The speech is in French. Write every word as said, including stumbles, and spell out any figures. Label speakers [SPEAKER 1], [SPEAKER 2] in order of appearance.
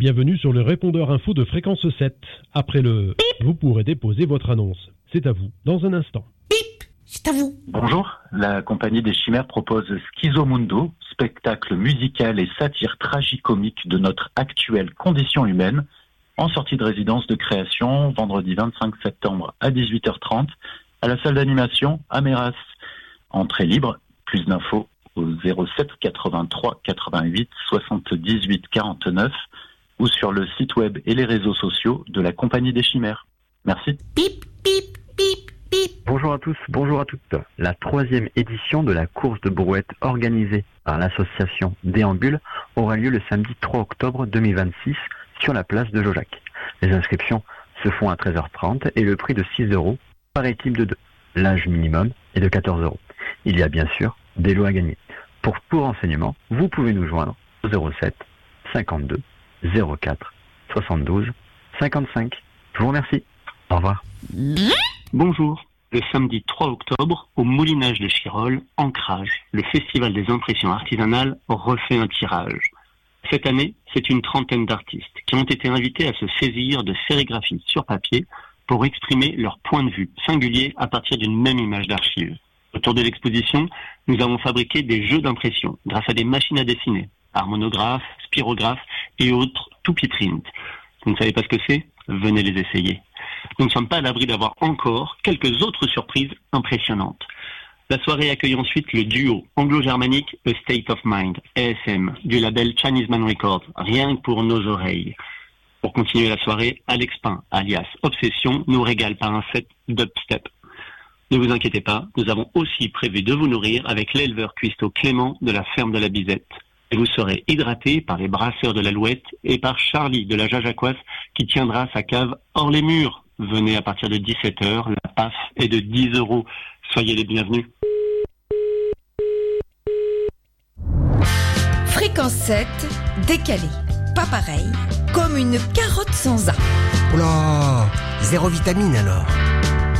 [SPEAKER 1] Bienvenue sur le répondeur info de Fréquence sept. Après le bip, vous pourrez déposer votre annonce. C'est à vous, dans un instant.
[SPEAKER 2] Bip, c'est à vous.
[SPEAKER 3] Bonjour, la compagnie des Chimères propose Schizomundo, spectacle musical et satire tragicomique de notre actuelle condition humaine, en sortie de résidence de création, vendredi vingt-cinq septembre à dix-huit heures trente, à la salle d'animation à Méras. Entrée libre, plus d'infos au zéro sept quatre-vingt-trois quatre-vingt-huit soixante-dix-huit quarante-neuf ou sur le site web et les réseaux sociaux de la Compagnie des Chimères. Merci.
[SPEAKER 2] Bip, bip, bip, bip.
[SPEAKER 4] Bonjour à tous, bonjour à toutes. La troisième édition de la course de brouette organisée par l'association Déambule aura lieu le samedi trois octobre deux mille vingt-six sur la place de Jojac. Les inscriptions se font à treize heures trente et le prix de six euros par équipe de deux. L'âge minimum est de quatorze euros. Il y a bien sûr des lots à gagner. Pour tout renseignement, vous pouvez nous joindre au zéro sept cinquante-deux zéro quatre soixante-douze cinquante-cinq. Je vous remercie. Au revoir.
[SPEAKER 5] Bonjour. Le samedi trois octobre, au Moulinage de Chirol, Ancrage, le Festival des impressions artisanales refait un tirage. Cette année, c'est une trentaine d'artistes qui ont été invités à se saisir de sérigraphie sur papier pour exprimer leur point de vue singulier à partir d'une même image d'archive. Autour de l'exposition, nous avons fabriqué des jeux d'impression grâce à des machines à dessiner, harmonographes, spirographes et autres Toupiprint. Vous ne savez pas ce que c'est ? Venez les essayer. Nous ne sommes pas à l'abri d'avoir encore quelques autres surprises impressionnantes. La soirée accueille ensuite le duo anglo-germanique A State of Mind, A S M, du label Chinese Man Records, rien que pour nos oreilles. Pour continuer la soirée, Alex Pain, alias Obsession, nous régale par un set dubstep. Ne vous inquiétez pas, nous avons aussi prévu de vous nourrir avec l'éleveur cuistot Clément de la ferme de la Bizette. Et vous serez hydraté par les brasseurs de l'Alouette et par Charlie de la Jajacoise qui tiendra sa cave hors les murs. Venez à partir de dix-sept heures, la P A F est de dix euros. Soyez les bienvenus.
[SPEAKER 2] Fréquence sept, décalé. Pas pareil, comme une carotte sans A.
[SPEAKER 6] Oh là, zéro vitamine alors.